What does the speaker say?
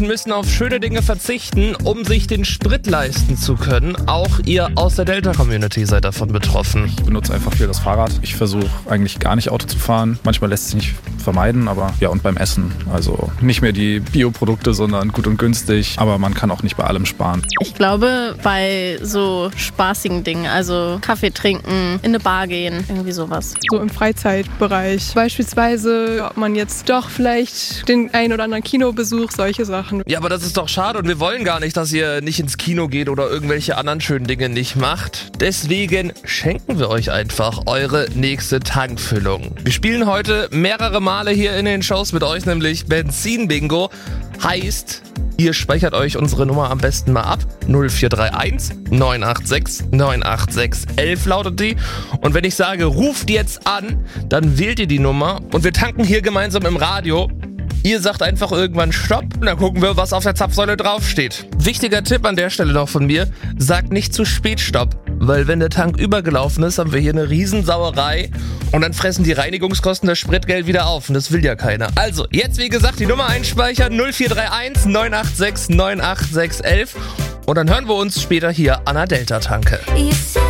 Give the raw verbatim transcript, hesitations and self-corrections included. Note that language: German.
meisten müssen auf schöne Dinge verzichten, um sich den Sprit leisten zu können. Auch ihr aus der Delta-Community seid davon betroffen. Ich benutze einfach viel das Fahrrad. Ich versuche eigentlich gar nicht Auto zu fahren. Manchmal lässt es sich nicht vermeiden, aber ja, und beim Essen. Also nicht mehr die Bioprodukte, sondern gut und günstig. Aber man kann auch nicht bei allem sparen. Ich glaube, bei so spaßigen Dingen, also Kaffee trinken, in eine Bar gehen, irgendwie sowas. So im Freizeitbereich. Beispielsweise, ob man jetzt doch vielleicht den ein oder anderen Kinobesuch, solche Sachen. Ja, aber das ist doch schade und wir wollen gar nicht, dass ihr nicht ins Kino geht oder irgendwelche anderen schönen Dinge nicht macht. Deswegen schenken wir euch einfach eure nächste Tankfüllung. Wir spielen heute mehrere Male hier in den Shows mit euch, nämlich Benzin-Bingo. Heißt, ihr speichert euch unsere Nummer am besten mal ab. null vier drei eins neun acht sechs neun acht sechs elf lautet die. Und wenn ich sage, ruft jetzt an, dann wählt ihr die Nummer und wir tanken hier gemeinsam im Radio. Ihr sagt einfach irgendwann Stopp und dann gucken wir, was auf der Zapfsäule draufsteht. Wichtiger Tipp an der Stelle noch von mir, sagt nicht zu spät Stopp. Weil wenn der Tank übergelaufen ist, haben wir hier eine Riesensauerei und dann fressen die Reinigungskosten das Spritgeld wieder auf und das will ja keiner. Also, jetzt wie gesagt die Nummer einspeichern, null vier drei eins neun acht sechs neun acht sechs elf und dann hören wir uns später hier an der Delta-Tanke.